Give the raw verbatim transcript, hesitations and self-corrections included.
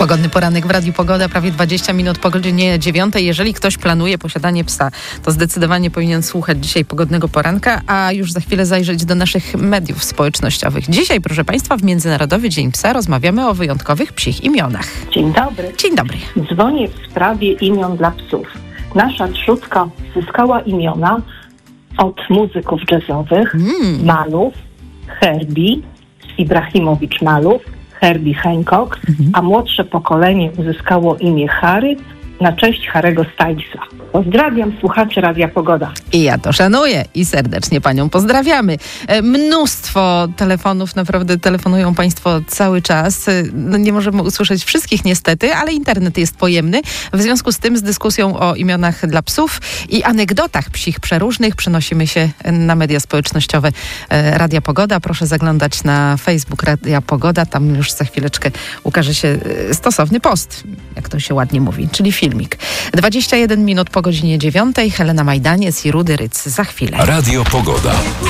Pogodny poranek w Radiu Pogoda, prawie dwadzieścia minut po godzinie dziewiątej. Jeżeli ktoś planuje posiadanie psa, to zdecydowanie powinien słuchać dzisiaj Pogodnego Poranka, a już za chwilę zajrzeć do naszych mediów społecznościowych. Dzisiaj, proszę Państwa, w Międzynarodowy Dzień Psa rozmawiamy o wyjątkowych psich imionach. Dzień dobry. Dzień dobry. Dzwonię w sprawie imion dla psów. Nasza trzódka zyskała imiona od muzyków jazzowych, Mm. Malów, Herbie, Ibrahimowicz Malów, Herbie Hancock, Mhm. a młodsze pokolenie uzyskało imię Harry na cześć Harry'ego Stylesa. Pozdrawiam słuchaczy Radia Pogoda. I ja to szanuję i serdecznie Panią pozdrawiamy. E, Mnóstwo telefonów, naprawdę telefonują Państwo cały czas. E, No nie możemy usłyszeć wszystkich niestety, ale internet jest pojemny. W związku z tym z dyskusją o imionach dla psów i anegdotach psich przeróżnych przenosimy się na media społecznościowe e, Radia Pogoda. Proszę zaglądać na Facebook Radia Pogoda. Tam już za chwileczkę ukaże się e, stosowny post, jak to się ładnie mówi, czyli filmik. dwadzieścia jeden minut po godzinie dziewiątej. Helena Majdaniec i Rudy Ryc za chwilę. Radio Pogoda.